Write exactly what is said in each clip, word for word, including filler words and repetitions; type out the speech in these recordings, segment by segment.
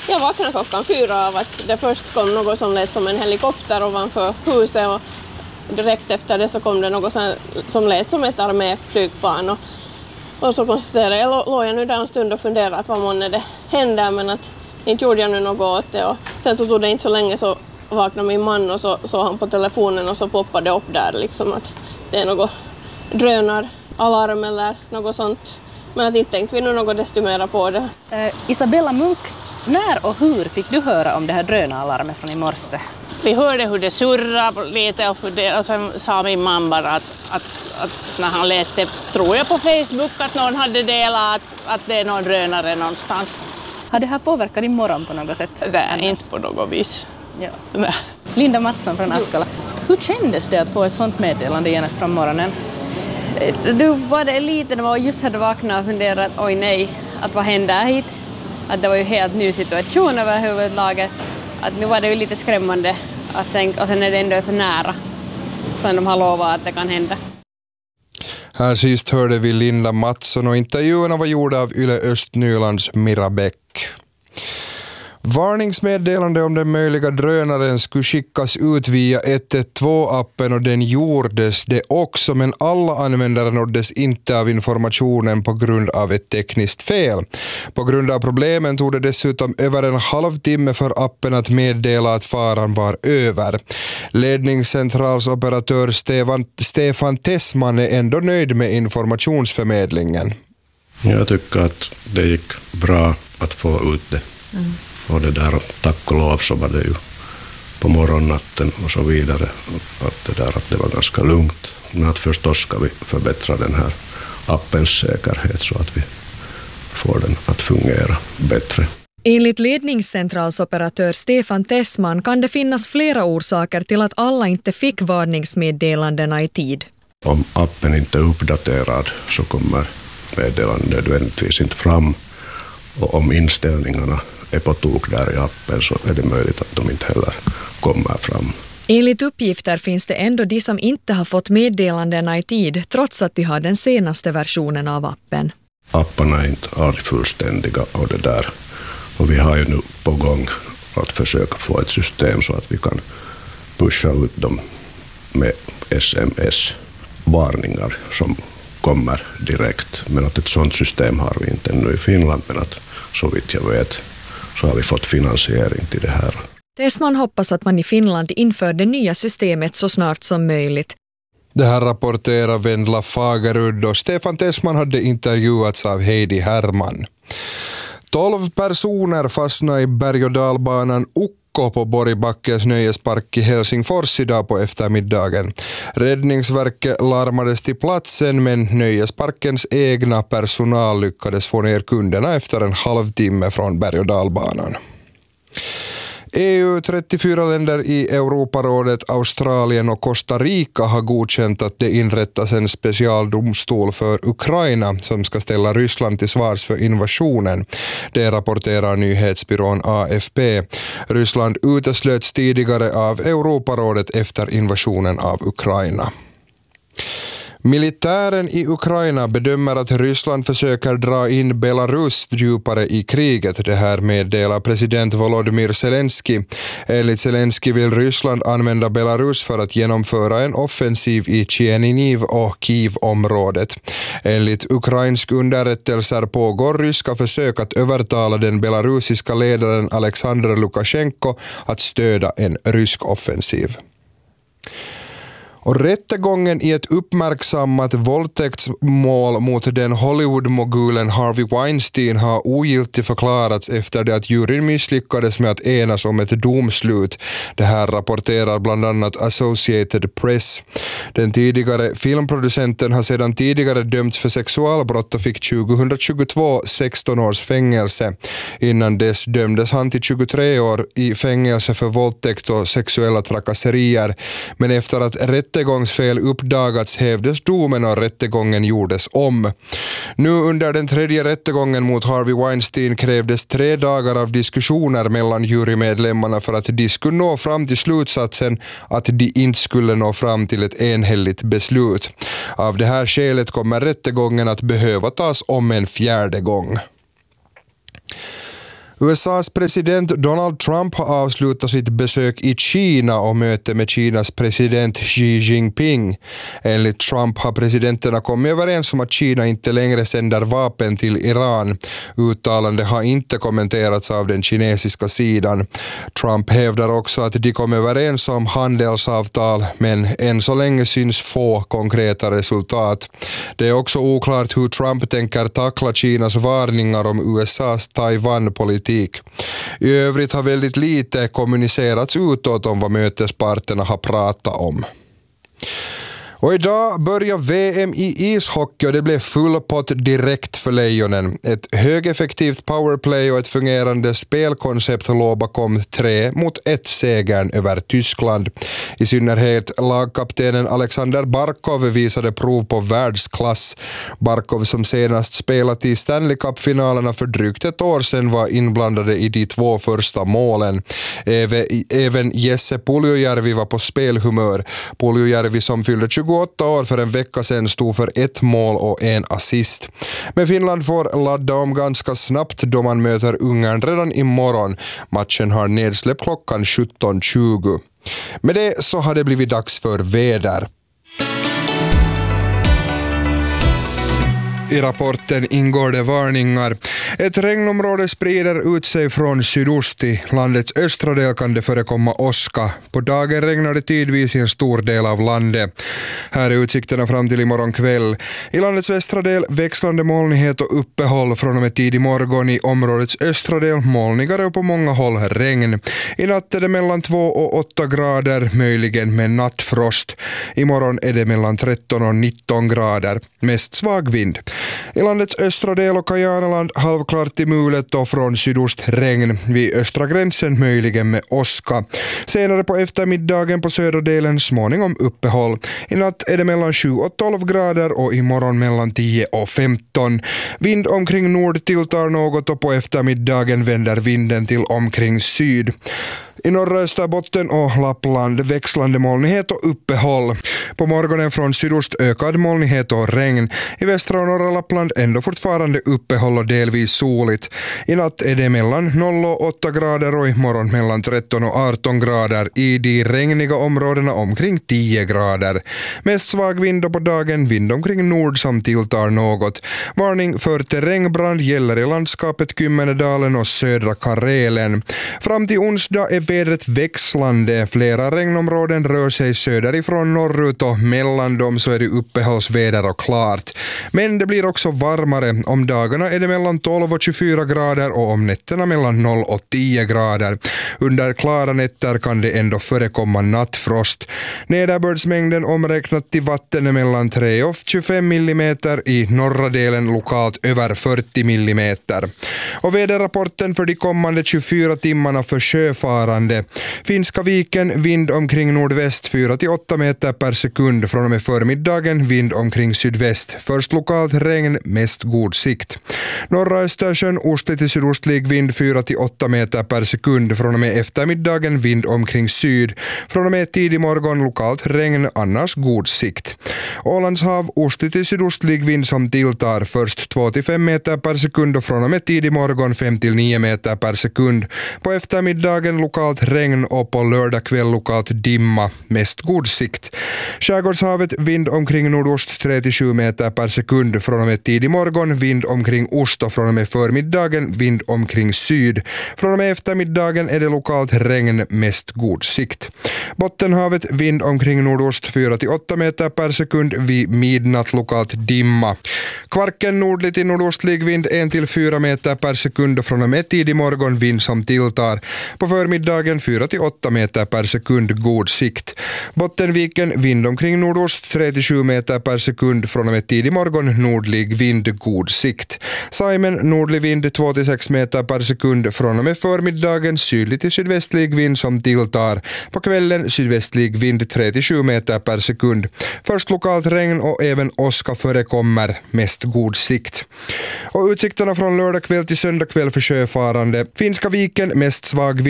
Jag vaknade klockan fyra av att det först kom något som lät som en helikopter ovanför huset och direkt efter det så kom det något som, som lät som ett arméflygplan. Och, och så konstaterade jag, låg jag nu där en stund och funderade att vad månne det händer, men att inte gjorde jag nu något åt det. Och sen så tog det inte så länge så vaknade min man och så såg han på telefonen och så poppade det upp där liksom att det är något drönaralarm eller något sånt. Men att inte tänkte vi nu något desto mera på det. Eh, Isabella Munk, när och hur fick du höra om det här drönaralarmet från i morse? Vi hörde hur det surrade lite och, och sen sa min man bara att, att, att när han läste, tror jag på Facebook, att någon hade delat att, att det är någon drönare någonstans. Har det här påverkat din morgon på något sätt? Nej, inte på något vis. Ja. Nej. Linda Mattsson från Askala, hur kändes det att få ett sånt meddelande genast från morgonen? Du var det lite när man just hade vaknat och funderat att oj nej, att vad händer hit? Att det var ju helt ny situation överhuvudtaget. Att nu var det ju lite skrämmande att tänka, och sen är det ändå så nära som de har lovat att det kan hända. Här sist hörde vi Linda Mattsson och intervjuerna var gjorda av Yle Östnylands Mira Bäck. Varningsmeddelande om den möjliga drönaren skulle skickas ut via ett ett två-appen och den gjordes det också, men alla användare nåddes inte av informationen på grund av ett tekniskt fel. På grund av problemen tog det dessutom över en halvtimme för appen att meddela att faran var över. Ledningscentralsoperatör Stefan, Stefan Tessman är ändå nöjd med informationsförmedlingen. Jag tycker att det gick bra att få ut det. Mm. Och det där, tack och lov så var det ju på morgonnatten och så vidare. Att det, där, att det var ganska lugnt. Men att förstås ska vi förbättra den här appens säkerhet så att vi får den att fungera bättre. Enligt ledningscentralsoperatör Stefan Tessman kan det finnas flera orsaker till att alla inte fick varningsmeddelandena i tid. Om appen inte är uppdaterad så kommer meddelanden nödvändigtvis inte fram. Och om inställningarna är på tok där i appen så är det möjligt att de inte heller kommer fram. Enligt uppgifter finns det ändå de som inte har fått meddelandena i tid trots att de har den senaste versionen av appen. Apparna är inte aldrig fullständiga och det där. Och vi har ju nu på gång att försöka få ett system så att vi kan pusha ut dem med sms-varningar som kommer direkt. Men att ett sådant system har vi inte ännu i Finland, men att så vitt jag vet så har vi fått finansiering till det här. Tessman hoppas att man i Finland inför det nya systemet så snart som möjligt. Det här rapporterar Vendla Fagerud och Stefan Tessman hade intervjuats av Heidi Herman. Tolv personer fastnade i berg- och dalbanan Ukko på Borgbackens nöjespark i Helsingfors idag på eftermiddagen. Räddningsverket larmades till platsen, men nöjesparkens egna personal lyckades få ner kunderna efter en halvtimme från berg- och dalbanan. E U, trettiofyra länder i Europarådet, Australien och Costa Rica har godkänt att det inrättas en specialdomstol för Ukraina som ska ställa Ryssland till svars för invasionen. Det rapporterar nyhetsbyrån A F P. Ryssland uteslöts tidigare av Europarådet efter invasionen av Ukraina. Militären i Ukraina bedömer att Ryssland försöker dra in Belarus djupare i kriget. Det här meddelar president Volodymyr Zelensky. Enligt Zelensky vill Ryssland använda Belarus för att genomföra en offensiv i Tjernihiv och Kiev-området. Enligt ukrainsk underrättelser pågår ryska försök att övertala den belarusiska ledaren Alexander Lukasjenko att stödja en rysk offensiv. Och rättegången i ett uppmärksammat våldtäktsmål mot den Hollywood-mogulen Harvey Weinstein har ogiltigt förklarats efter det att juryn misslyckades med att enas om ett domslut. Det här rapporterar bland annat Associated Press. Den tidigare filmproducenten har sedan tidigare dömts för sexualbrott och fick tjugohundratjugotvå sexton års fängelse. Innan dess dömdes han till tjugotre år i fängelse för våldtäkt och sexuella trakasserier. Men efter att rättegångsfel uppdagats hävdes domen och rättegången gjordes om. Nu under den tredje rättegången mot Harvey Weinstein krävdes tre dagar av diskussioner mellan jurymedlemmarna för att de skulle nå fram till slutsatsen att de inte skulle nå fram till ett enhälligt beslut. Av det här skälet kommer rättegången att behöva tas om en fjärde gång. U S A:s president Donald Trump har avslutat sitt besök i Kina och möte med Kinas president Xi Jinping. Enligt Trump har presidenterna kommit överens om att Kina inte längre sänder vapen till Iran. Uttalande har inte kommenterats av den kinesiska sidan. Trump hävdar också att de kom överens om handelsavtal, men än så länge syns få konkreta resultat. Det är också oklart hur Trump tänker tackla Kinas varningar om U S A:s Taiwan-politik. I övrigt har väldigt lite kommunicerats utåt om vad mötesparterna har pratat om. Och idag börjar V M i ishockey och det blev full pott direkt för Lejonen. Ett högeffektivt powerplay och ett fungerande spelkoncept låg bakom tre mot ett segern över Tyskland. I synnerhet lagkaptenen Alexander Barkov visade prov på världsklass. Barkov, som senast spelat i Stanley Cup-finalerna för drygt ett år sedan, var inblandade i de två första målen. Även Jesse Puljujärvi var på spelhumör. Puljujärvi, som fyllde tjugoåtta år för en vecka sedan, stod för ett mål och en assist. Men Finland får ladda om ganska snabbt då man möter Ungern redan imorgon. Matchen har nedsläpp klockan sjutton tjugo. Med det så har det blivit dags för väder. I rapporten ingår det varningar. Ett regnområde sprider ut sig från sydost. I landets östra del kan det förekomma åska. På dagen regnar det tidvis i en stor del av landet. Här är utsikterna fram till imorgon kväll. I landets västra del växlande molnighet och uppehåll från och med tidig morgon. I områdets östra del molnigare och på många håll regn. I natt är det mellan två och åtta grader, möjligen med nattfrost. Imorgon är det mellan tretton och nitton grader. Mest svag vind. I landets östra del och Kajanaland halvklart i mulet och från sydost regn. Vid östra gränsen möjligen med åska. Senare på eftermiddagen på södra delen småningom uppehåll. I natt är det mellan sju och tolv grader och imorgon mellan tio och femton. Vind omkring nord tilltar något och på eftermiddagen vänder vinden till omkring syd. I norra Österbotten och Lappland växlande molnighet och uppehåll. På morgonen från sydost ökad molnighet och regn. I västra och norra Lappland ändå fortfarande uppehåll och delvis soligt. I natt är det mellan noll och åtta grader och i morgon mellan tretton och arton grader. I de regniga områdena omkring tio grader. Mest svag vind och på dagen vind omkring nord som tilltar något. Varning för terrängbrand gäller i landskapet Kymmenedalen och södra Karelen. Fram till onsdag är vädret växlande. Flera regnområden rör sig söderifrån norrut och mellan dem så är det uppehållsväder och klart. Men det blir också varmare. Om dagarna är det mellan tolv och tjugofyra grader och om nätterna mellan noll och tio grader. Under klara nätter kan det ändå förekomma nattfrost. Nederbördsmängden omräknat till vatten är mellan tre och tjugofem millimeter, i norra delen lokalt över fyrtio millimeter. Och väderrapporten för de kommande tjugofyra timmarna för sjöfarande. Finska viken vind omkring nordväst fyra till åtta meter per sekund. Från och med förmiddagen vind omkring sydväst. Först lokalt regn, mest god sikt. Norra Östersjön ostlig till sydostlig vind fyra till åtta meter per sekund. Från och med eftermiddagen vind omkring syd. Från och med tidig morgon lokalt regn, annars god sikt. Ålands hav ostlig till sydostlig vind som tilltar. Först två till fem meter per sekund och från och med tidig morgon fem till nio meter per sekund. På eftermiddagen lokalt regn och på lördag kväll lokalt dimma, mest god sikt. Skärgårdshavet vind omkring nordost tre till sju meter per sekund. Från och med tidig morgon vind omkring ost och från och med förmiddagen vind omkring syd. Från och med eftermiddagen är det lokalt regn, mest god sikt. Bottenhavet vind omkring nordost fyra till åtta meter per sekund, vid midnatt lokalt dimma. Kvarken nordligt i nordostlig vind en till fyra meter per sekund och från och med tidig morgon vind som tilltar. På förmiddagen fyra till åtta meter per sekund, god sikt. Bottenviken vind omkring nordost tre till sju meter per sekund. Från och med tidig morgon nordlig vind, god sikt. Saimen nordlig vind två till sex meter per sekund. Från och med förmiddagen sydlig till sydvästlig vind som tilltar. På kvällen sydvästlig vind tre till sju meter per sekund. Först lokalt regn och även åska förekommer, mest god sikt. Och utsikterna från lördag kväll till söndag kväll för sjöfarande. Finska viken mest svag vind. På lördag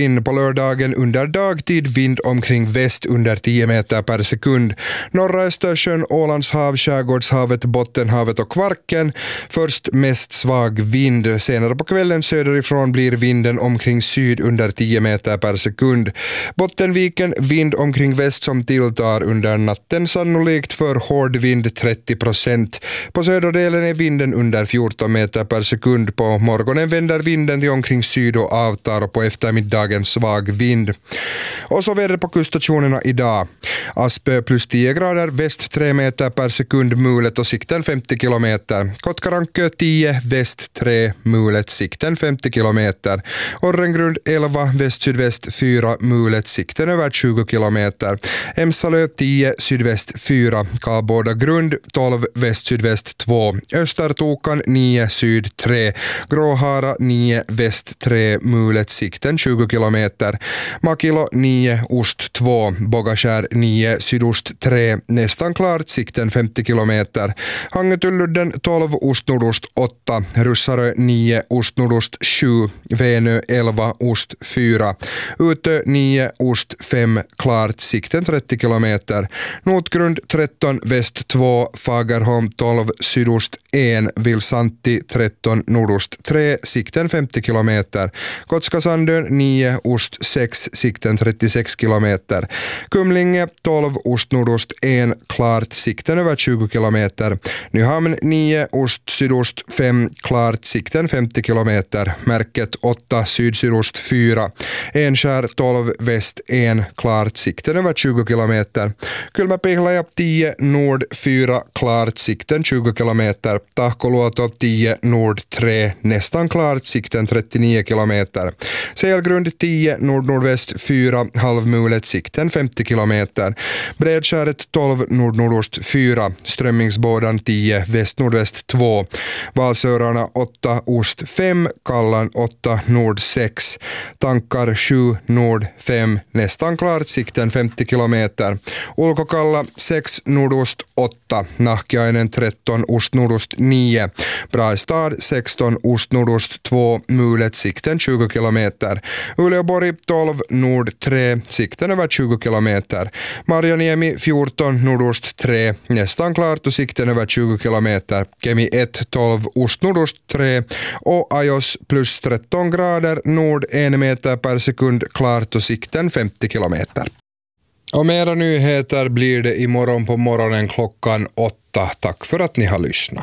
lördagen under dagtid vind omkring väst under tio meter per sekund. Norra Östersjön, Ålands hav, Skärgårdshavet, Bottenhavet och Kvarken. Först mest svag vind. Senare på kvällen söderifrån blir vinden omkring syd under tio meter per sekund. Bottenviken vind omkring väst som tilltar under natten, sannolikt för hård vind trettio procent. På söderdelen är vinden under fjorton meter per sekund. På morgonen vänder vinden till omkring syd och avtar, och på eftermiddagen svag vind. Och så väder på kuststationerna idag. Aspö plus tio grader, väst tre meter per sekund, mulet och sikten femtio kilometer. Kotkarankö tio, väst tre, mulet, sikten femtio kilometer. Orrengrund elva, väst-sydväst fyra, mulet, sikten över tjugo kilometer. Emsalö tio, sydväst fyra, Karlsborg grund tolv, väst-sydväst två. Östertokan nio, syd tre. Gråhara nio, väst tre, mulet, sikten tjugo kilometer. Makilo nio, ost två. Bogaskär nio, sydost tre. Nästan klart, sikten femtio kilometer. Hangetulludden tolv, ost nordost åtta. Russarö nio, ost nordost sju. Vänö elva, ost fyra. Utö nio, ost fem, klart, sikten trettio kilometer. Notgrund tretton, väst två. Fagerholm tolv, sydost ett. Vilsanti tretton, nordost tre, sikten femtio kilometer. Kotskasandön nio, ost sex, sikten trettiosex kilometer. Kumlinge tolv, ost nordost ett, klart, sikten över tjugo kilometer. Nyhamn nio, ost sydost fem, klart, sikten femtio kilometer. Märket åtta, syd-sydost fyra. Enskär tolv, väst ett, klart, sikten över tjugo kilometer. Kylmäpihlaja tio, nord fyra, klart, sikten tjugo kilometer. Tahkoluoto tio, nord tre, nästan klart, sikten trettionio kilometer. Selgrund tio, nord-nordväst fyra, halvmulet, sikten femtio kilometer. Bredskäret tolv, nord-nordost fyra, Strömmingsbådan tio, väst-nordväst två. Valsörarna åtta, ost fem, Kallan åtta, nord sex. Tankar sju, nord fem, nästan klart, sikten femtio kilometer. Ulkokalla sex, nordost åtta. Nahkiainen tretton, ost nordost nio. Brastad sexton, ost nordost två, mulet, sikten tjugo kilometer. Uleåborg tolv, nord tre, sikten över tjugo kilometer. Marjaniemi fjorton, nordost tre, nästan klart och sikten över tjugo kilometer. Kemi ett, tolv, ost nordost tre och Ajos plus tretton grader, nord en meter per sekund, klart och sikten femtio kilometer. Och mera nyheter blir det imorgon på morgonen klockan åtta. Tack för att ni har lyssnat.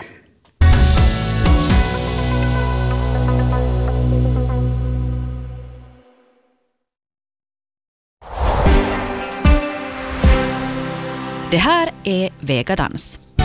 Det här är Vegadans.